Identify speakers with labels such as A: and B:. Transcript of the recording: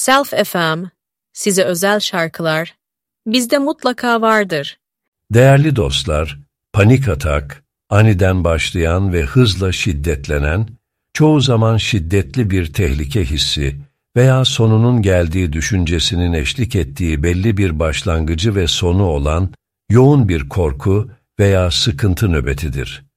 A: Self FM, size özel şarkılar, bizde mutlaka vardır.
B: Değerli dostlar, panik atak, aniden başlayan ve hızla şiddetlenen, çoğu zaman şiddetli bir tehlike hissi veya sonunun geldiği düşüncesinin eşlik ettiği belli bir başlangıcı ve sonu olan yoğun bir korku veya sıkıntı nöbetidir.